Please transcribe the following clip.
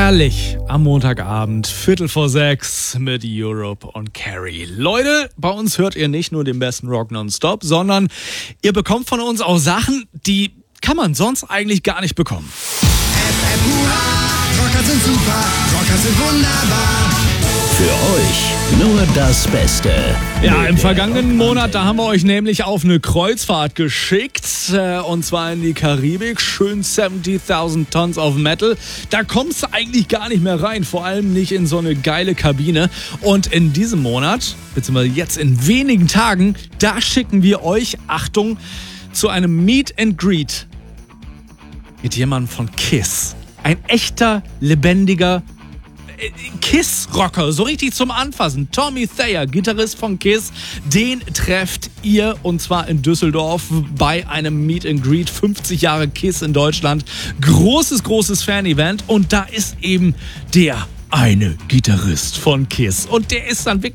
Herrlich am Montagabend, 5:45 mit Europe und Carrie. Leute, bei uns hört ihr nicht nur den besten Rock nonstop, sondern ihr bekommt von uns auch Sachen, die kann man sonst eigentlich gar nicht bekommen. Rocker sind super, Rocker sind wunderbar. Für euch nur das Beste. Ja, im vergangenen Monat, da haben wir euch nämlich auf eine Kreuzfahrt geschickt, und zwar in die Karibik. Schön 70.000 Tons of Metal. Da kommst du eigentlich gar nicht mehr rein, vor allem nicht in so eine geile Kabine. Und in diesem Monat, beziehungsweise jetzt in wenigen Tagen, da schicken wir euch, Achtung, zu einem Meet and Greet mit jemandem von KISS. Ein echter, lebendiger KISS-Rocker, so richtig zum Anfassen. Tommy Thayer, Gitarrist von KISS, den trefft ihr, und zwar in Düsseldorf bei einem Meet and Greet. 50 Jahre KISS in Deutschland. Großes Fan-Event, und da ist eben der eine Gitarrist von KISS. Und der ist dann wirklich